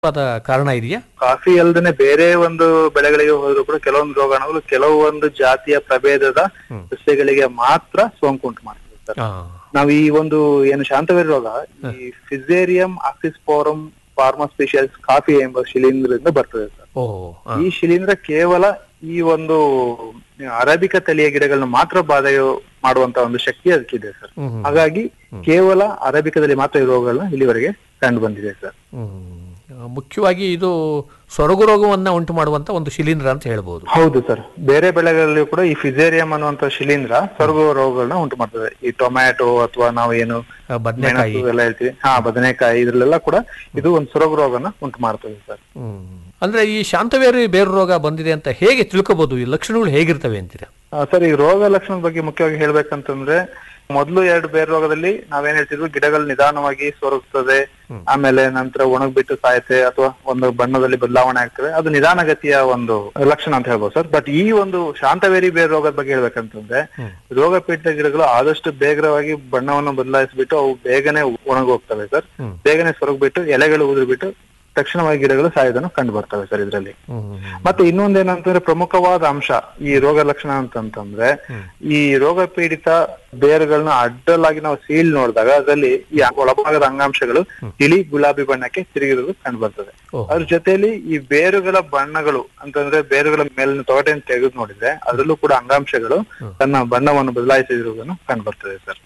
ಕಾರಣ ಇದೆಯಾ? ಕಾಫಿ ಅಲ್ದೇನೆ ಬೇರೆ ಒಂದು ಬೆಳೆಗಳಿಗೆ ಹೋದ್ರು ಕೂಡ ಕೆಲವೊಂದು ರೋಗಾಣುಗಳು ಕೆಲವೊಂದು ಜಾತಿಯ ಪ್ರಭೇದದ ಸಸ್ಯಗಳಿಗೆ ಮಾತ್ರ ಸೋಂಕು ಉಂಟು ಮಾಡ್ತದೆ ಸರ್. ನಾವು ಈ ಒಂದು ಏನು ಶಾಂತವೇರಿ ರೋಗ ಈ ಫಿಸೇರಿಯಂ ಆಕ್ಸಿಸ್ಪೋರಮ್ ಫಾರ್ಮಾಸ್ಪೆಷಿಯಲ್ಸ್ ಕಾಫಿ ಎಂಬ ಶಿಲೀಂಧ್ರದಿಂದ ಬರ್ತದೆ ಸರ್. ಈ ಶಿಲೀಂಧ್ರ ಕೇವಲ ಈ ಒಂದು ಅರೇಬಿಕಾ ತಳಿಯ ಗಿಡಗಳನ್ನ ಮಾತ್ರ ಬಾಧೆ ಮಾಡುವಂತ ಒಂದು ಶಕ್ತಿ ಅದಕ್ಕಿದೆ ಸರ್. ಹಾಗಾಗಿ ಕೇವಲ ಅರೇಬಿಕಾದಲ್ಲಿ ಮಾತ್ರ ಈ ರೋಗಗಳನ್ನ ಇಲ್ಲಿವರೆಗೆ ಕಂಡು ಬಂದಿದೆ ಸರ್. ಮುಖ್ಯವಾಗಿ ಇದು ಸೊರಗು ರೋಗವನ್ನ ಉಂಟು ಮಾಡುವಂತ ಒಂದು ಶಿಲೀಂಧ್ರ ಅಂತ ಹೇಳ್ಬೋದು. ಹೌದು ಸರ್. ಬೇರೆ ಬೆಳೆಗಳಲ್ಲಿಯೂ ಕೂಡ ಈ ಫಿಸೇರಿಯಂ ಅನ್ನುವಂತ ಶಿಲೀಂಧ್ರ ಸೊರಗು ರೋಗಗಳನ್ನ ಉಂಟು ಮಾಡ್ತದೆ. ಈ ಟೊಮ್ಯಾಟೊ ಅಥವಾ ನಾವು ಏನು ಬದನೆಕಾಯಿ ಎಲ್ಲ ಹೇಳ್ತೀವಿ, ಬದನೆಕಾಯಿ, ಇದ್ರಲ್ಲೆಲ್ಲ ಕೂಡ ಇದು ಒಂದು ಸೊರಗು ರೋಗನ ಉಂಟು ಮಾಡ್ತದೆ ಸರ್. ಅಂದ್ರೆ ಈ ಶಾಂತವೇರಿ ಬೇರು ರೋಗ ಬಂದಿದೆ ಅಂತ ಹೇಗೆ ತಿಳ್ಕೋಬಹುದು? ಈ ಲಕ್ಷಣಗಳು ಹೇಗಿರ್ತವೆ ಅಂತೀರಾ? ಸರ್, ಈ ರೋಗ ಲಕ್ಷಣದ ಬಗ್ಗೆ ಮುಖ್ಯವಾಗಿ ಹೇಳ್ಬೇಕಂತಂದ್ರೆ ಮೊದಲು 2 ಬೇರು ರೋಗದಲ್ಲಿ ನಾವೇನ್ ಹೇಳ್ತಿದ್ವಿ, ಗಿಡಗಳು ನಿಧಾನವಾಗಿ ಸೊರಗ್ತದೆ, ಆಮೇಲೆ ನಂತರ ಒಣಗ್ಬಿಟ್ಟು ಸಾಯುತ್ತೆ ಅಥವಾ ಒಂದು ಬಣ್ಣದಲ್ಲಿ ಬದಲಾವಣೆ ಆಗ್ತದೆ. ಅದು ನಿಧಾನಗತಿಯ ಒಂದು ಲಕ್ಷಣ ಅಂತ ಹೇಳ್ಬೋದು ಸರ್. ಬಟ್ ಈ ಒಂದು ಶಾಂತವೇರಿ ಬೇರು ರೋಗದ ಬಗ್ಗೆ ಹೇಳ್ಬೇಕಂತಂದ್ರೆ ರೋಗ ಪೀಡಿತ ಗಿಡಗಳು ಆದಷ್ಟು ಬೇಗವಾಗಿ ಬಣ್ಣವನ್ನು ಬದಲಾಯಿಸ್ಬಿಟ್ಟು ಅವು ಬೇಗನೆ ಒಣಗೋಗ್ತವೆ ಸರ್. ಬೇಗನೆ ಸೊರಗ್ಬಿಟ್ಟು ಎಲೆಗಳು ಉದುರ್ಬಿಟ್ಟು ತಕ್ಷಣವಾಗಿ ಗಿಡಗಳು ಸಾಯೋದನ್ನು ಕಂಡು ಬರ್ತವೆ ಸರ್ ಇದರಲ್ಲಿ. ಮತ್ತೆ ಇನ್ನೊಂದೇನಂತಂದ್ರೆ ಪ್ರಮುಖವಾದ ಅಂಶ ಈ ರೋಗ ಲಕ್ಷಣ ಅಂತಂತಂದ್ರೆ ಈ ರೋಗ ಪೀಡಿತ ಬೇರುಗಳನ್ನ ಅಡ್ಡಲಾಗಿ ನಾವು ಸೀಲ್ ನೋಡಿದಾಗ ಅದರಲ್ಲಿ ಈ ಒಳಭಾಗದ ಅಂಗಾಂಶಗಳು ತಿಳಿ ಗುಲಾಬಿ ಬಣ್ಣಕ್ಕೆ ತಿರುಗಿರೋದು ಕಂಡು ಬರ್ತದೆ. ಅದ್ರ ಜೊತೆಯಲ್ಲಿ ಈ ಬೇರುಗಳ ಬಣ್ಣಗಳು ಅಂತಂದ್ರೆ ಬೇರುಗಳ ಮೇಲಿನ ತೊಗಟೆಯನ್ನು ತೆಗೆದು ನೋಡಿದ್ರೆ ಅದರಲ್ಲೂ ಕೂಡ ಅಂಗಾಂಶಗಳು ತನ್ನ ಬಣ್ಣವನ್ನು ಬದಲಾಯಿಸಿರುವುದನ್ನು ಕಂಡು ಬರ್ತದೆ ಸರ್.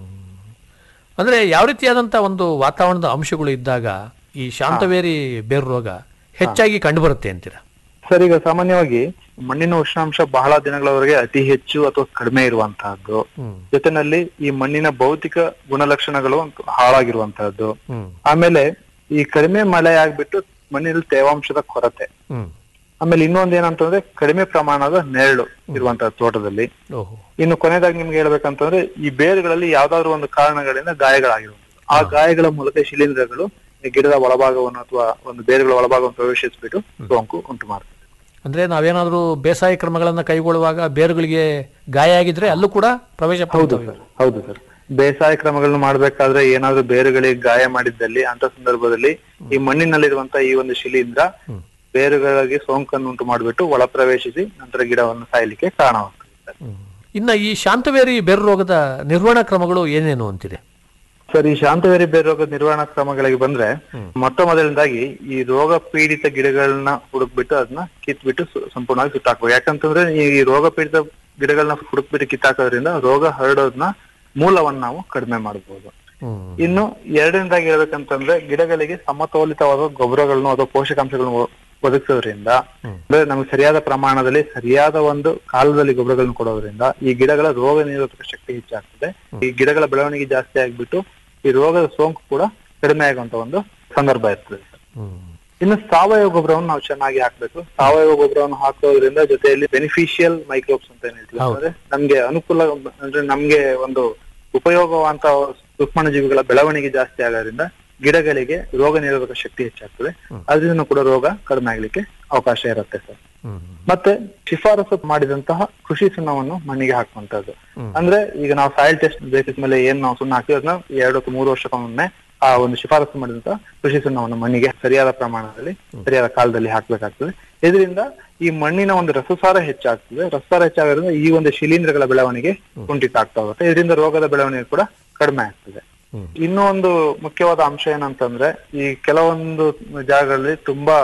ಅಂದ್ರೆ ಯಾವ ರೀತಿಯಾದಂತ ಒಂದು ವಾತಾವರಣದ ಅಂಶಗಳು ಇದ್ದಾಗ ಈ ಶಾಂತವೇರಿ ಬೇರು ರೋಗ ಹೆಚ್ಚಾಗಿ ಕಂಡು ಬರುತ್ತೆ ಅಂತೀರಾ? ಸರ್, ಈಗ ಸಾಮಾನ್ಯವಾಗಿ ಮಣ್ಣಿನ ಉಷ್ಣಾಂಶ ಬಹಳ ದಿನಗಳವರೆಗೆ ಅತಿ ಹೆಚ್ಚು ಅಥವಾ ಕಡಿಮೆ ಇರುವಂತಹದ್ದು, ಜೊತೆನಲ್ಲಿ ಈ ಮಣ್ಣಿನ ಭೌತಿಕ ಗುಣಲಕ್ಷಣಗಳು ಹಾಳಾಗಿರುವಂತಹದ್ದು, ಆಮೇಲೆ ಈ ಕಡಿಮೆ ಮಳೆ ಆಗ್ಬಿಟ್ಟು ಮಣ್ಣಿನಲ್ಲಿ ತೇವಾಂಶದ ಕೊರತೆ, ಆಮೇಲೆ ಇನ್ನೊಂದೇನಂತಂದ್ರೆ ಕಡಿಮೆ ಪ್ರಮಾಣದ ನೆರಳು ಇರುವಂತಹ ತೋಟದಲ್ಲಿ, ಇನ್ನು ಕೊನೆಯದಾಗಿ ನಿಮ್ಗೆ ಹೇಳ್ಬೇಕಂತಂದ್ರೆ ಈ ಬೇರುಗಳಲ್ಲಿ ಯಾವ್ದಾದ್ರು ಒಂದು ಕಾರಣಗಳಿಂದ ಗಾಯಗಳಾಗಿರುವಂತದ್ದು. ಆ ಗಾಯಗಳ ಮೂಲಕ ಶಿಲೀಂಧ್ರಗಳು ಗಿಡದ ಒಳಭಾಗವನ್ನು ಅಥವಾ ಒಂದು ಬೇರುಗಳ ಒಳಭಾಗವನ್ನು ಪ್ರವೇಶಿಸಿಬಿಟ್ಟು ಸೋಂಕು ಉಂಟು ಮಾಡ್ತದೆ. ಅಂದ್ರೆ ನಾವೇನಾದ್ರೂ ಬೇಸಾಯ ಕ್ರಮಗಳನ್ನ ಕೈಗೊಳ್ಳುವಾಗ ಬೇರುಗಳಿಗೆ ಗಾಯ ಆಗಿದ್ರೆ ಅಲ್ಲೂ ಕೂಡ ಪ್ರವೇಶ. ಹೌದು ಸರ್, ಹೌದು ಸರ್. ಬೇಸಾಯ ಕ್ರಮಗಳನ್ನು ಮಾಡ್ಬೇಕಾದ್ರೆ ಏನಾದ್ರೂ ಬೇರುಗಳಿಗೆ ಗಾಯ ಮಾಡಿದ್ದಲ್ಲಿ ಅಂತ ಸಂದರ್ಭದಲ್ಲಿ ಈ ಮಣ್ಣಿನಲ್ಲಿರುವಂತಹ ಈ ಒಂದು ಶಿಲೀಂಧ್ರ ಬೇರುಗಳಿಗೆ ಸೋಂಕನ್ನು ಉಂಟು ಮಾಡಿಬಿಟ್ಟು ಒಳ ಪ್ರವೇಶಿಸಿ ನಂತರ ಗಿಡವನ್ನು ಸಾಯಲಿಕ್ಕೆ ಕಾರಣವಾಗ್ತದೆ ಸರ್. ಇನ್ನ ಈ ಶಾಂತವೇರಿ ಬೇರು ರೋಗದ ನಿರ್ವಹಣಾ ಕ್ರಮಗಳು ಏನೇನು ಅಂತೀರಿ? ಸರ್, ಈ ಶಾಂತವೇರಿ ಬೇರು ರೋಗದ ನಿರ್ವಹಣಾ ಕ್ರಮಗಳಿಗೆ ಬಂದ್ರೆ ಮೊಟ್ಟ ಮೊದಲನೇದಾಗಿ ಈ ರೋಗ ಪೀಡಿತ ಗಿಡಗಳನ್ನ ಹುಡುಕ್ಬಿಟ್ಟು ಅದನ್ನ ಕಿತ್ಬಿಟ್ಟು ಸಂಪೂರ್ಣವಾಗಿ ಸುಟ್ಟಾಕ್ಬೇಕು. ಯಾಕಂತಂದ್ರೆ ಈ ರೋಗ ಪೀಡಿತ ಗಿಡಗಳನ್ನ ಹುಡುಕ್ಬಿಟ್ಟು ಕಿತ್ತಾಕೋದ್ರಿಂದ ರೋಗ ಹರಡೋದನ್ನ ಮೂಲವನ್ನ ನಾವು ಕಡಿಮೆ ಮಾಡಬಹುದು. ಇನ್ನು ಎರಡನೇದಾಗಿ ಹೇಳ್ಬೇಕಂತಂದ್ರೆ ಗಿಡಗಳಿಗೆ ಸಮತೋಲಿತವಾದ ಗೊಬ್ಬರಗಳನ್ನು ಅಥವಾ ಪೋಷಕಾಂಶಗಳನ್ನು ಒದಗಿಸೋದ್ರಿಂದ ಅಂದ್ರೆ ನಮ್ಗೆ ಸರಿಯಾದ ಪ್ರಮಾಣದಲ್ಲಿ ಸರಿಯಾದ ಒಂದು ಕಾಲದಲ್ಲಿ ಗೊಬ್ಬರಗಳನ್ನು ಕೊಡೋದ್ರಿಂದ ಈ ಗಿಡಗಳ ರೋಗ ನಿರೋಧಕ ಶಕ್ತಿ ಹೆಚ್ಚಾಗ್ತದೆ. ಈ ಗಿಡಗಳ ಬೆಳವಣಿಗೆ ಜಾಸ್ತಿ ಆಗ್ಬಿಟ್ಟು ಈ ರೋಗದ ಸೋಂಕು ಕೂಡ ಕಡಿಮೆ ಆಗುವಂತ ಒಂದು ಸಂದರ್ಭ ಇರ್ತದೆ. ಇನ್ನು ಸಾವಯವ ಗೊಬ್ಬರವನ್ನು ನಾವು ಚೆನ್ನಾಗಿ ಹಾಕ್ಬೇಕು. ಸಾವಯವ ಗೊಬ್ಬರವನ್ನು ಹಾಕೋದ್ರಿಂದ ಜೊತೆಯಲ್ಲಿ ಬೆನಿಫಿಷಿಯಲ್ ಮೈಕ್ರೋಬ್ಸ್ ಅಂತ ಏನ್ ಹೇಳ್ತೀವಿ, ಅಂದ್ರೆ ನಮ್ಗೆ ಅನುಕೂಲ, ಅಂದ್ರೆ ನಮ್ಗೆ ಒಂದು ಉಪಯೋಗವಂತ ಸೂಕ್ಷ್ಮ ಜೀವಿಗಳ ಬೆಳವಣಿಗೆ ಜಾಸ್ತಿ ಆಗೋದ್ರಿಂದ ಗಿಡಗಳಿಗೆ ರೋಗ ನಿರೋಧಕ ಶಕ್ತಿ ಹೆಚ್ಚಾಗ್ತದೆ. ಅದರಿಂದ ಕೂಡ ರೋಗ ಕಡಿಮೆ ಆಗ್ಲಿಕ್ಕೆ ಅವಕಾಶ ಇರುತ್ತೆ ಸರ್. ಮತ್ತೆ ಶಿಫಾರಸು ಮಾಡಿದಂತಹ ಕೃಷಿ ಸುಣ್ಣವನ್ನು ಮಣ್ಣಿಗೆ ಹಾಕುವಂತದ್ದು. ಅಂದ್ರೆ ಈಗ ನಾವು ಸಾಯಿಲ್ ಟೆಸ್ಟ್ ಬೇಸಿಸ್ ಮೇಲೆ ಏನ್ ನಾವು ಸುಣ್ಣ ಹಾಕ್ತೀವಿ ಅದನ್ನ 2 ಅಥವಾ 3 ವರ್ಷಕ್ಕೊಮ್ಮೆ ಆ ಒಂದು ಶಿಫಾರಸು ಮಾಡಿದಂತಹ ಕೃಷಿ ಸುಣ್ಣವನ್ನು ಮಣ್ಣಿಗೆ ಸರಿಯಾದ ಪ್ರಮಾಣದಲ್ಲಿ ಸರಿಯಾದ ಕಾಲದಲ್ಲಿ ಹಾಕ್ಬೇಕಾಗ್ತದೆ. ಇದರಿಂದ ಈ ಮಣ್ಣಿನ ಒಂದು ರಸಸಾರ ಹೆಚ್ಚಾಗ್ತದೆ. ರಸಸಾರ ಹೆಚ್ಚಾಗೋದ್ರಿಂದ ಈ ಒಂದು ಶಿಲೀಂಧ್ರಗಳ ಬೆಳವಣಿಗೆ ಕುಂಠಿತ ಆಗ್ತಾ ಹೋಗುತ್ತೆ. ಇದರಿಂದ ರೋಗದ ಬೆಳವಣಿಗೆ ಕೂಡ ಕಡಿಮೆ ಆಗ್ತದೆ. ಇನ್ನೂ ಒಂದು ಮುಖ್ಯವಾದ ಅಂಶ ಏನಂತಂದ್ರೆ ಈ ಕೆಲವೊಂದು ಜಾಗಗಳಲ್ಲಿ ತುಂಬಾ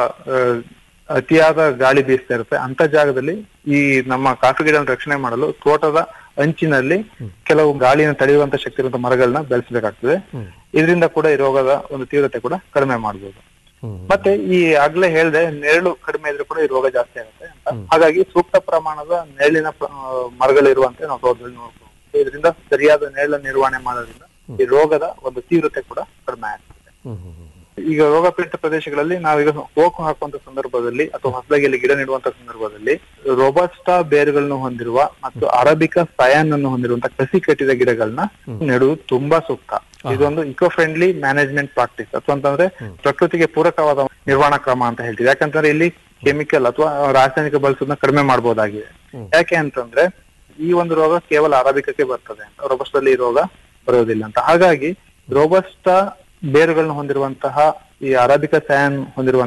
ಅತಿಯಾದ ಗಾಳಿ ಬೀಸ್ತಾ ಇರುತ್ತೆ. ಅಂತ ಜಾಗದಲ್ಲಿ ಈ ನಮ್ಮ ಕಾಫಿ ಗಿಡವನ್ನು ರಕ್ಷಣೆ ಮಾಡಲು ತೋಟದ ಅಂಚಿನಲ್ಲಿ ಕೆಲವು ಗಾಳಿಯನ್ನು ತಡೆಯುವಂತ ಶಕ್ತಿ ಇರುವಂತ ಮರಗಳನ್ನ ಬೆಳೆಸಬೇಕಾಗ್ತದೆ. ಇದರಿಂದ ಕೂಡ ಈ ರೋಗದ ಒಂದು ತೀವ್ರತೆ ಕೂಡ ಕಡಿಮೆ ಮಾಡಬಹುದು. ಮತ್ತೆ ಈ ಆಗ್ಲೇ ಹೇಳ್ದೆ ನೆರಳು ಕಡಿಮೆ ಇದ್ರೆ ಕೂಡ ಈ ರೋಗ ಜಾಸ್ತಿ ಆಗುತ್ತೆ ಅಂತ. ಹಾಗಾಗಿ ಸೂಕ್ತ ಪ್ರಮಾಣದ ನೆರಳಿನ ಮರಗಳಿರುವಂತೆ ನಾವು ತೋಟದಲ್ಲಿ ನೋಡ್ಬೋದು. ಇದರಿಂದ ಸರಿಯಾದ ನೆರಳ ನಿರ್ವಹಣೆ ಮಾಡೋದ್ರಿಂದ ಈ ರೋಗದ ಒಂದು ತೀವ್ರತೆ ಕೂಡ ಕಡಿಮೆ ಆಗ್ತದೆ. ಈಗ ರೋಗ ಪೀಡಿತ ಪ್ರದೇಶಗಳಲ್ಲಿ ನಾವೀಗ ಹೋಕು ಹಾಕುವಂತ ಸಂದರ್ಭದಲ್ಲಿ ಅಥವಾ ಹೊಸದಾಗಿ ಗಿಡ ನೆಡುವಂತ ಸಂದರ್ಭದಲ್ಲಿ ರೋಬಸ್ಟಾ ಬೇರುಗಳನ್ನು ಹೊಂದಿರುವ ಮತ್ತು ಅರಬಿಕಾ ಸಯಾನ್ ಅನ್ನು ಹೊಂದಿರುವಂತ ಕಸಿ ಕಟ್ಟಿದ ಗಿಡಗಳನ್ನ ನೆಡುವುದು ತುಂಬಾ ಸೂಕ್ತ. ಇದೊಂದು ಇಕೋ ಫ್ರೆಂಡ್ಲಿ ಮ್ಯಾನೇಜ್ಮೆಂಟ್ ಪ್ರಾಕ್ಟೀಸ್ ಅಥವಾ ಅಂತಂದ್ರೆ ಪ್ರಕೃತಿಗೆ ಪೂರಕವಾದ ನಿರ್ವಹಣಾ ಕ್ರಮ ಅಂತ ಹೇಳ್ತೀವಿ. ಯಾಕಂತಂದ್ರೆ ಇಲ್ಲಿ ಕೆಮಿಕಲ್ ಅಥವಾ ರಾಸಾಯನಿಕ ಬಳಸೋದನ್ನ ಕಡಿಮೆ ಮಾಡಬಹುದಾಗಿದೆ. ಯಾಕೆ ಅಂತಂದ್ರೆ ಈ ಒಂದು ರೋಗ ಕೇವಲ ಅರಬಿಕಕ್ಕೆ ಬರ್ತದೆ ಅಂತ, ರೋಬಸ್ಟಲ್ಲಿ ಈ ರೋಗ ಬರೋದಿಲ್ಲ ಅಂತ. ಹಾಗಾಗಿ ರೋಬಸ್ಟಾ ಬೇರುಗಳನ್ನು ಹೊಂದಿರುವಂತಹ ಈ ಅರಬಿಕಾ ಸಯಾನ್ ಹೊಂದಿರುವಂತಹ